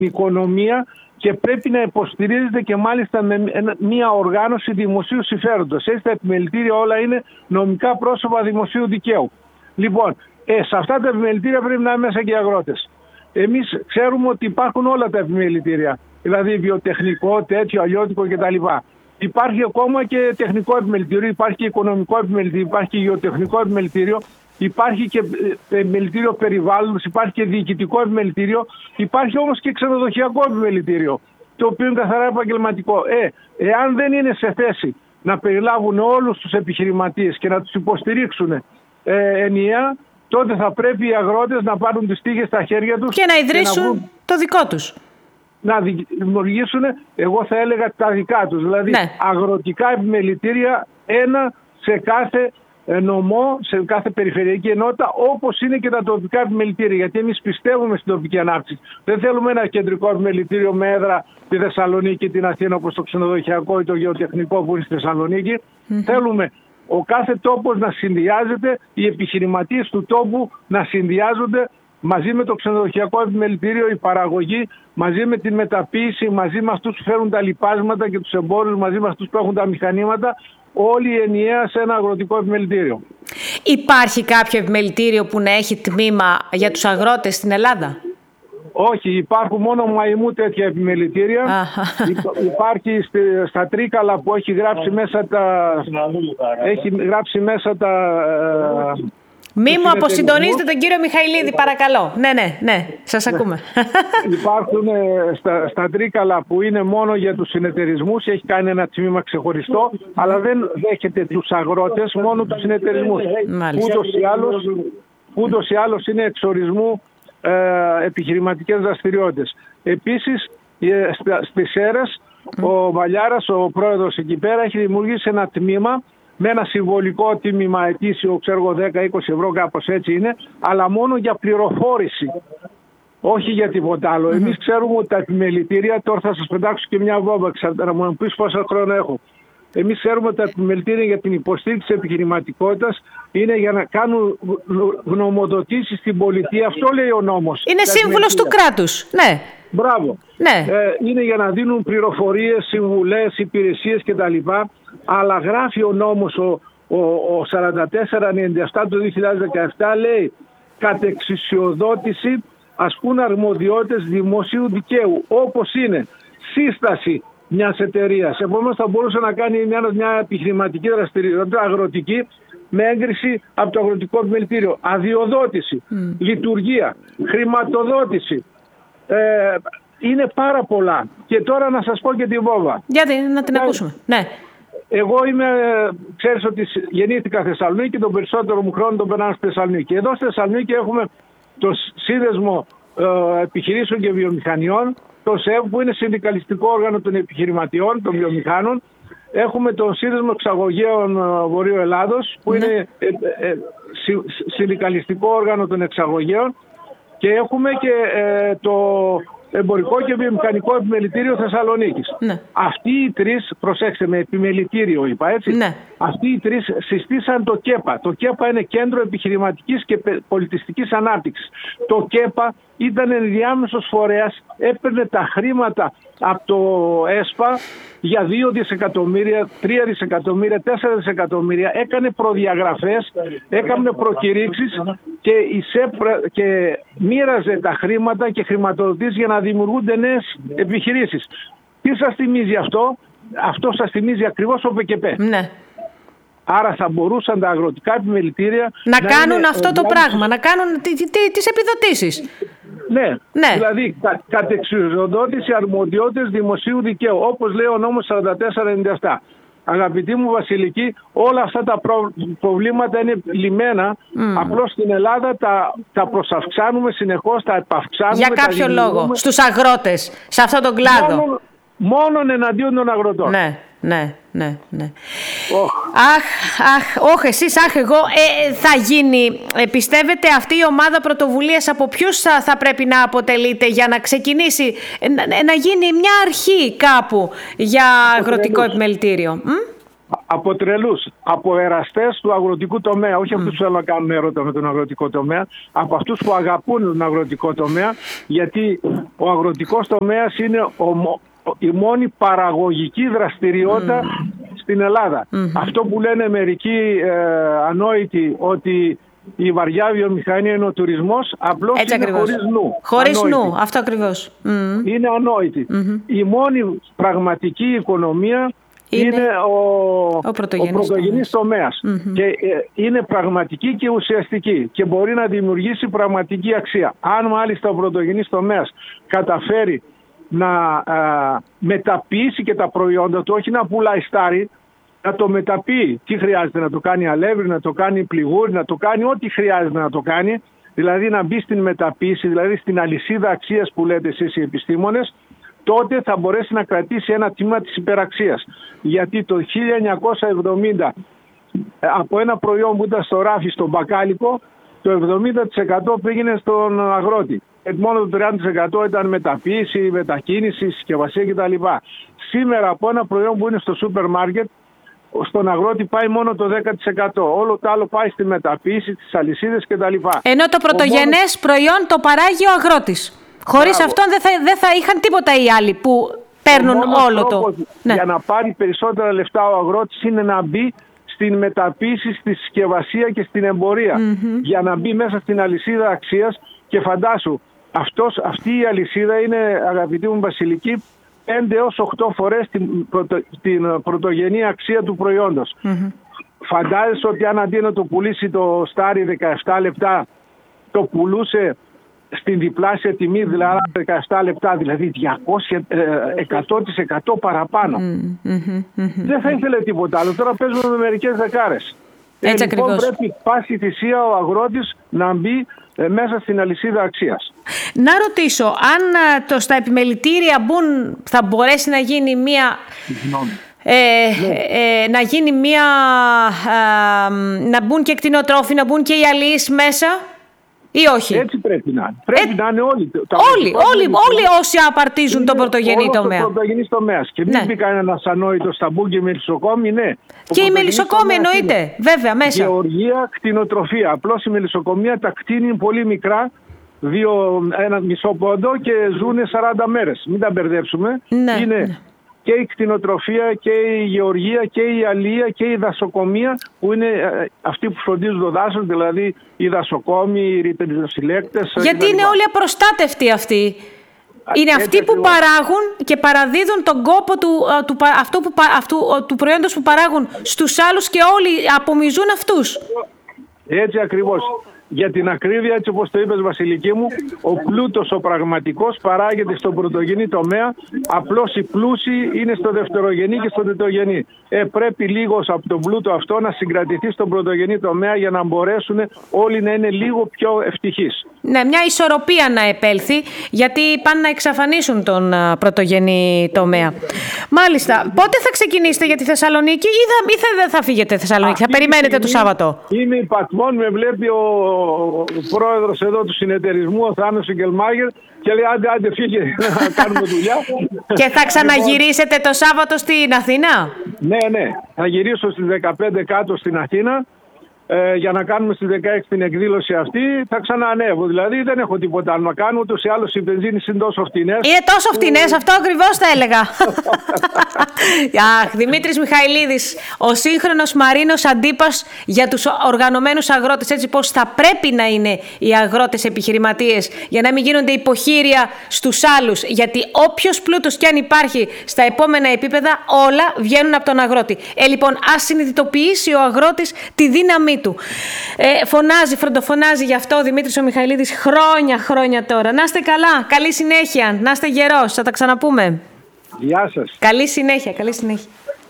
οικονομία και πρέπει να υποστηρίζεται και μάλιστα με μια οργάνωση δημοσίου συμφέροντος. Έτσι τα επιμελητήρια όλα είναι νομικά πρόσωπα δημοσίου δικαίου. Λοιπόν, σε αυτά τα επιμελητήρια πρέπει να είναι μέσα και οι αγρότες. Εμείς ξέρουμε ότι υπάρχουν όλα τα επιμελητήρια, δηλαδή βιοτεχνικό, τέτοιο, αλλιώτικο κτλ. Υπάρχει ακόμα και τεχνικό επιμελητήριο, υπάρχει και οικονομικό επιμελητήριο, υπάρχει και γεωτεχνικό επιμελητήριο, υπάρχει και επιμελητήριο περιβάλλοντος, υπάρχει και διοικητικό επιμελητήριο, υπάρχει όμως και ξενοδοχειακό επιμελητήριο, το οποίο είναι καθαρά επαγγελματικό. Εάν δεν είναι σε θέση να περιλάβουν όλους τους επιχειρηματίες και να τους υποστηρίξουν ενιαία, τότε θα πρέπει οι αγρότες να πάρουν τις τύχες στα χέρια τους και να ιδρύσουν το δικό τους. Να δημιουργήσουν, εγώ θα έλεγα, τα δικά τους. Δηλαδή αγροτικά επιμελητήρια, ένα σε κάθε νομό, σε κάθε περιφερειακή ενότητα, όπως είναι και τα τοπικά επιμελητήρια. Γιατί εμείς πιστεύουμε στην τοπική ανάπτυξη. Δεν θέλουμε ένα κεντρικό επιμελητήριο με έδρα τη Θεσσαλονίκη, την Αθήνα, όπως το ξενοδοχειακό ή το γεωτεχνικό που είναι στη Θεσσαλονίκη. Θέλουμε ο κάθε τόπος να συνδυάζεται, οι επιχειρηματίες του τόπου να συνδυάζονται μαζί με το ξενοδοχειακό επιμελητήριο, η παραγωγή, μαζί με τη μεταποίηση, μαζί με αυτούς που φέρουν τα λιπάσματα και τους εμπόρους, μαζί με αυτούς που έχουν τα μηχανήματα, όλοι ενιαία σε ένα αγροτικό επιμελητήριο. Υπάρχει κάποιο επιμελητήριο που να έχει τμήμα για τους αγρότες στην Ελλάδα? Όχι, υπάρχουν μόνο μαϊμού τέτοια επιμελητήρια. Υπάρχει στα Τρίκαλα που έχει γράψει μέσα τα... Μη μου αποσυντονίζετε τον κύριο Μιχαηλίδη, παρακαλώ. Ναι, σας ακούμε. Υπάρχουν στα Τρίκαλα που είναι μόνο για τους συνεταιρισμούς, έχει κάνει ένα ξεχωριστό, αλλά δεν δέχεται τους αγρότες, μόνο τους συνεταιρισμούς. Ούτως ή άλλως είναι εξορισμού επιχειρηματικές δραστηριότητες. Επίσης, στις Σέρρες, ο Βαλιάρας, ο πρόεδρος εκεί πέρα, έχει δημιουργήσει ένα τμήμα με ένα συμβολικό τίμημα ετήσιο, ξέρω 10-20 ευρώ, κάπως έτσι είναι, αλλά μόνο για πληροφόρηση. Όχι για τίποτα άλλο. Εμείς ξέρουμε ότι τα επιμελητήρια, τώρα θα σας πετάξω και μια βόμβα, να μου πεις πόσα χρόνο έχω. Εμείς ξέρουμε ότι τα επιμελητήρια για την υποστήριξη της επιχειρηματικότητας είναι για να κάνουν γνωμοδοτήσεις στην πολιτεία. Αυτό λέει ο νόμος. Είναι σύμβουλος του κράτους. Ναι. Μπράβο. Ναι. Είναι για να δίνουν πληροφορίες, συμβουλές, υπηρεσίες κτλ. Αλλά γράφει ο νόμος ο 4497 του 2017, λέει κατεξουσιοδότηση ασκούν αρμοδιότητες δημοσίου δικαίου, όπως είναι σύσταση μιας εταιρείας. Επομένως θα μπορούσε να κάνει μια επιχειρηματική δραστηριότητα αγροτική με έγκριση από το αγροτικό επιμελητήριο. Αδειοδότηση, λειτουργία, χρηματοδότηση. Είναι πάρα πολλά. Και τώρα να σας πω και τη βόμβα. Γιατί να την ακούσουμε. Ναι. Εγώ ξέρεις ότι γεννήθηκα Θεσσαλονίκη και τον περισσότερο μου χρόνο τον περνάω στη Θεσσαλονίκη. Εδώ στη Θεσσαλονίκη έχουμε το Σύνδεσμο Επιχειρήσεων και Βιομηχανιών, το ΣΕΒ που είναι συνδικαλιστικό όργανο των επιχειρηματιών, των βιομηχάνων. Έχουμε τον Σύνδεσμο Εξαγωγέων Βορείου Ελλάδος που είναι συνδικαλιστικό όργανο των εξαγωγέων και έχουμε και το Εμπορικό και Βιομηχανικό Επιμελητήριο Θεσσαλονίκης. Ναι. Αυτοί οι τρεις, προσέξτε με, επιμελητήριο είπα έτσι, ναι. Αυτοί οι τρεις συστήσαν το ΚΕΠΑ. Το ΚΕΠΑ είναι Κέντρο Επιχειρηματικής και Πολιτιστικής Ανάπτυξης. Το ΚΕΠΑ ήταν ενδιάμεσος φορέας, έπαιρνε τα χρήματα από το ΕΣΠΑ για 2 δισεκατομμύρια, 3 δισεκατομμύρια, 4 δισεκατομμύρια, έκανε προδιαγραφές, έκανε προκηρύξεις και μοίραζε τα χρήματα και χρηματοδοτήσεις για να δημιουργούνται νέες επιχειρήσεις. Τι σας θυμίζει αυτό? Αυτό σας θυμίζει ακριβώς ο ΠΚΠ. Ναι. Άρα θα μπορούσαν τα αγροτικά επιμελητήρια να κάνουν αυτό το πράγμα, να κάνουν τις επιδοτήσεις. Ναι. Δηλαδή κατεξουσιοδότηση αρμοδιότητες δημοσίου δικαίου, όπως λέει ο νόμος 4497. Αγαπητοί μου Βασιλική, όλα αυτά τα προβλήματα είναι λιμένα. Απλώς στην Ελλάδα τα προσαυξάνουμε συνεχώς, τα επαυξάνουμε. Για κάποιο λόγο, στους αγρότες, σε αυτόν τον κλάδο. Μόνον εναντίον των αγροτών. Ναι. Εγώ θα γίνει, πιστεύετε αυτή η ομάδα πρωτοβουλίας από ποιους θα πρέπει να αποτελείται για να ξεκινήσει, να γίνει μια αρχή κάπου για αγροτικό επιμελητήριο? από τρελούς, από εραστές του αγροτικού τομέα, όχι αυτούς που θέλουν να κάνουν έρωτα με τον αγροτικό τομέα, από αυτούς που αγαπούν τον αγροτικό τομέα, γιατί ο αγροτικός τομέας είναι η μόνη παραγωγική δραστηριότητα στην Ελλάδα. Αυτό που λένε μερικοί ανόητοι, ότι η βαριά βιομηχανία είναι ο τουρισμός, απλώς είναι χωρίς νου. Χωρίς νου, αυτό ακριβώς. Είναι ανόητη. Η μόνη πραγματική οικονομία είναι ο πρωτογενής τομέας. Και είναι πραγματική και ουσιαστική και μπορεί να δημιουργήσει πραγματική αξία. Αν μάλιστα ο πρωτογενής τομέας καταφέρει να μεταποιήσει και τα προϊόντα του, όχι να πουλάει στάρι, να το μεταποιεί. Τι χρειάζεται, να το κάνει αλεύρι, να το κάνει πληγούρι, να το κάνει ό,τι χρειάζεται να το κάνει, δηλαδή να μπει στην μεταποίηση, δηλαδή στην αλυσίδα αξίας που λέτε εσείς οι επιστήμονες, τότε θα μπορέσει να κρατήσει ένα τμήμα της υπεραξίας. Γιατί το 1970 από ένα προϊόν που ήταν στο ράφι, στο μπακάλικο, το 70% πήγαινε στον αγρότη. Μόνο το 30% ήταν μεταποίηση, μετακίνηση, συσκευασία κτλ. Σήμερα από ένα προϊόν που είναι στο σούπερ μάρκετ, στον αγρότη πάει μόνο το 10%. Όλο το άλλο πάει στη μεταποίηση, τις αλυσίδες κτλ. Ενώ το πρωτογενές προϊόν το παράγει ο αγρότης. Χωρίς αυτόν δεν θα είχαν τίποτα οι άλλοι που παίρνουν όλο το. Για να πάρει περισσότερα λεφτά ο αγρότης είναι να μπει στην μεταποίηση, στη συσκευασία και στην εμπορία. Για να μπει μέσα στην αλυσίδα αξίας. Και φαντάσου, αυτή η αλυσίδα είναι, αγαπητή μου Βασιλική, 5 έως 8 φορές την πρωτογενή αξία του προϊόντος. Φαντάζεσαι ότι αν αντί να το πουλήσει το στάρι 17 λεπτά, το πουλούσε στην διπλάσια τιμή, δηλαδή 17 λεπτά, δηλαδή 100% παραπάνω. Δεν θα ήθελε τίποτα άλλο. Τώρα παίζουμε με μερικές δεκάρες. Λοιπόν, πρέπει πάση θυσία ο αγρότης να μπει μέσα στην αλυσίδα αξίας. Να ρωτήσω, αν στα επιμελητήρια μπουν, θα μπορέσει να γίνει μία... να γίνει μία... να μπουν και κτηνοτρόφοι, να μπουν και οι αλείς μέσα ή όχι? Έτσι πρέπει να είναι. Πρέπει να είναι όλοι. Όλοι όσοι απαρτίζουν τον πρωτογενή τομέα. Τον πρωτογενή τομέα. Και μην πει κανένας ανόητος στα μπουν και οι μελισσοκόμοι, ναι. Και οι μελισσοκόμοι εννοείται, βέβαια, μέσα. Γεωργία, κτηνοτροφία. Απλώς η μελισσοκομεία, τα κτίνη είναι πολύ μικρά, 1,5 πόντο και ζουν 40 μέρες. Μην τα μπερδέψουμε. Είναι και η κτηνοτροφία και η γεωργία και η αλεία και η δασοκομεία, που είναι αυτοί που φροντίζουν το δάσος, δηλαδή οι δασοκόμοι, οι ρητροσυλλέκτες. Γιατί είναι όλοι απροστάτευτοι αυτοί. Είναι αυτοί που παράγουν και παραδίδουν τον κόπο του προϊόντος που παράγουν στους άλλους και όλοι απομυζούν αυτούς. Έτσι ακριβώς. Για την ακρίβεια, έτσι όπως το είπες Βασιλική μου, ο πλούτος ο πραγματικός παράγεται στον πρωτογενή τομέα, απλώς οι πλούσιοι είναι στο δευτερογενή και στο τριτογενή. Πρέπει λίγος από τον πλούτο αυτό να συγκρατηθεί στον πρωτογενή τομέα για να μπορέσουν όλοι να είναι λίγο πιο ευτυχείς. Ναι, μια ισορροπία να επέλθει, γιατί πάνε να εξαφανίσουν τον πρωτογενή τομέα. Μάλιστα, πότε θα ξεκινήσετε για τη Θεσσαλονίκη ή δεν θα φύγετε Θεσσαλονίκη, θα περιμένετε το Σάββατο? Είμαι υπατμόν, με βλέπει ο πρόεδρος εδώ του συνεταιρισμού, ο Θάνος Σιγκελμάγερ, και λέει άντε φύγε να κάνουμε δουλειά. Και θα ξαναγυρίσετε το Σάββατο στην Αθήνα? Ναι, θα γυρίσω στις 15 κάτω στην Αθήνα για να κάνουμε στις 16 την εκδήλωση αυτή. Θα ξαναανέβω, δηλαδή δεν έχω τίποτα άλλο να κάνω, ούτως ή άλλως οι βενζίνες είναι τόσο φτηνές. Είναι τόσο φτηνές, αυτό ακριβώς θα έλεγα. Δημήτρης Μιχαηλίδης, ο σύγχρονος Μαρίνος Αντίπας για τους οργανωμένους αγρότες, έτσι πως θα πρέπει να είναι οι αγρότες επιχειρηματίες, για να μην γίνονται υποχείρια στους άλλους, γιατί όποιος πλούτος κι αν υπάρχει στα επόμενα επίπεδα, όλα βγαίνουν από τον αγρότη. Λοιπόν, ας συνειδητοποιήσει ο αγρότης τη δύναμή του. Φροντοφωνάζει γι' αυτό ο Δημήτρης ο Μιχαηλίδης χρόνια τώρα. Να είστε καλά, καλή συνέχεια, να είστε γερός, θα τα ξαναπούμε. Γεια σας. Καλή συνέχεια.